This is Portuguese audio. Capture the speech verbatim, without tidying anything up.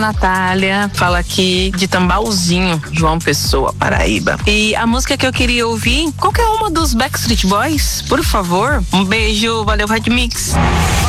Natália, fala aqui de Tambalzinho, João Pessoa, Paraíba. E a música que eu queria ouvir, qualquer uma dos Backstreet Boys, por favor. Um beijo, valeu, Red Mix.